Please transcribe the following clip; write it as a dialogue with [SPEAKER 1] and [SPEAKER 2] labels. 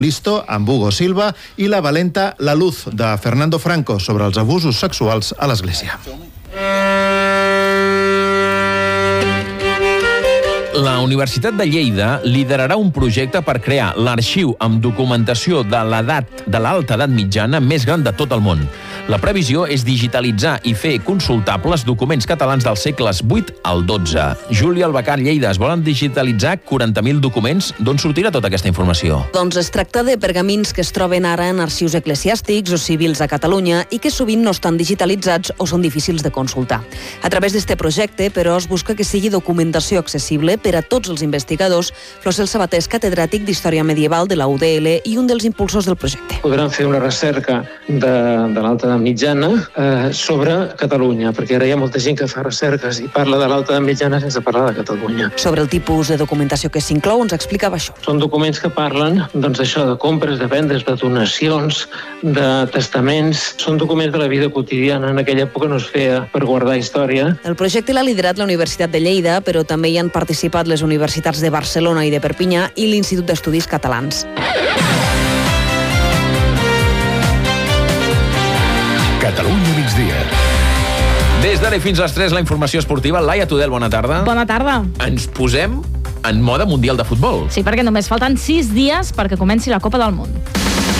[SPEAKER 1] Listo, amb Hugo Silva, i la valenta La Luz, de Fernando Franco, sobre els abusos sexuals a l'Església.
[SPEAKER 2] La Universitat de Lleida liderarà un projecte per crear l'arxiu amb documentació de l'alta edat mitjana més gran de tot el món. La previsió és digitalitzar i fer consultables documents catalans dels segles VIII al XII. Júlia Albacar, Lleida, es volen digitalitzar 40.000 documents. D'on sortirà tota aquesta informació?
[SPEAKER 3] Doncs es tracta de pergamins que es troben ara en arxius eclesiàstics o civils a Catalunya i que sovint no estan digitalitzats o són difícils de consultar. A través d'este projecte, però, es busca que sigui documentació accessible per a tots els investigadors. Florcel Sabater és catedràtic d'Història Medieval de la UDL i un dels impulsors del projecte.
[SPEAKER 4] Podran fer una recerca de l'alta edat mitjana sobre Catalunya, perquè ara hi ha molta gent que fa recerques i parla de l'alta edat mitjana sense parlar de Catalunya.
[SPEAKER 3] Sobre el tipus de documentació que s'inclou, ens explicava això.
[SPEAKER 4] Són documents que parlen d'això, de compres, de vendes, de donacions, de testaments. Són documents de la vida quotidiana. En aquella època no es feia per guardar història.
[SPEAKER 3] El projecte l'ha liderat la Universitat de Lleida, però també hi han participat les universitats de Barcelona i de Perpinyà i l'Institut d'Estudis Catalans.
[SPEAKER 5] Catalunya migdia.
[SPEAKER 2] Des d'ara fins a les 3, la informació esportiva. Laia Tudel, bona tarda.
[SPEAKER 6] Bona tarda.
[SPEAKER 2] Ens posem en mode mundial de futbol.
[SPEAKER 6] Sí, perquè només falten 6 dies perquè comenci la Copa del Món.